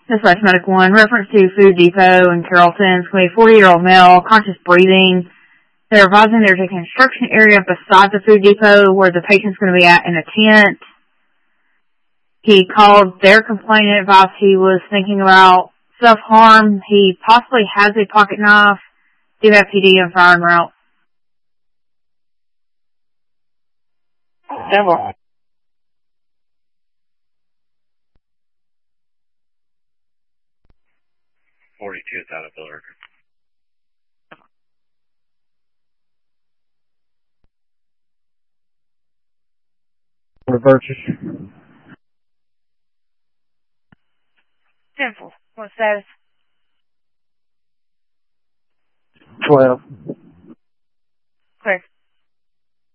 Dispatch Medical 1, reference to Food Depot in Carrollton. It's going to be a 40-year-old male, conscious breathing. They're advising there's a construction area beside the Food Depot where the patient's going to be at in a tent. He called their complainant, advised he was thinking about self-harm. He possibly has a pocket knife. Do have PD and firing route. Several. .42 out of bill record. Reverses. 10-4. What status? 12.